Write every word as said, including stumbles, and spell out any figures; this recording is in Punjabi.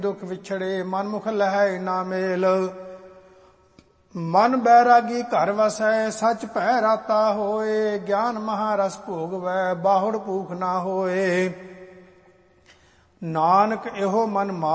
ਦੁਖ ਵਿਛੜੇ ਮਨ ਮੁਖ ਲਹੈ ਨਾ ਮੇਲ। ਮਨ ਬੈਰਾਗੀ ਘਰ ਵਸੈ ਸਚ ਭੈ ਰਾਤਾ ਹੋਏ। ਗਿਆਨ ਮਹਾਰਸ ਭੋਗਵੈ ਬਾਹੁੜ ਭੂਖ ਨਾ ਹੋਏ। ਨਾਨਕ ਇਹੋ ਮਨ